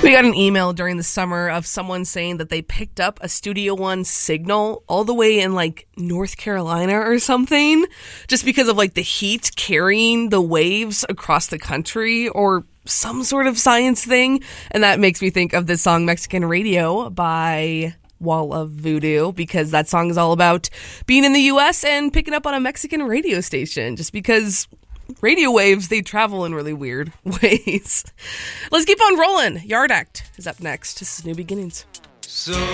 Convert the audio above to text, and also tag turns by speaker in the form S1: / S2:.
S1: We got an email during the summer of someone saying that they picked up a Studio One signal all the way in like North Carolina or something, just because of like the heat carrying the waves across the country or some sort of science thing. And that makes me think of this song Mexican Radio by Wall of Voodoo, because that song is all about being in the US and picking up on a Mexican radio station, just because radio waves, they travel in really weird ways. Let's keep on rolling. Yard Act is up next. This is New Beginnings.
S2: So